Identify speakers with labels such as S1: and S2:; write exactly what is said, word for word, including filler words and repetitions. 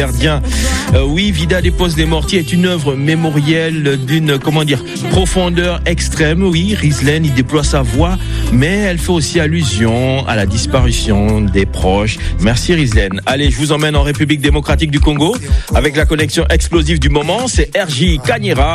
S1: Gardien. Euh, oui, Vida dépose des mortiers est une œuvre mémorielle d'une, comment dire, profondeur extrême. Oui, Rizlen, il déploie sa voix, mais elle fait aussi allusion à la disparition des proches. Merci Rizlen. Allez, je vous emmène en République démocratique du Congo avec la connexion explosive du moment. C'est R J Kanyera.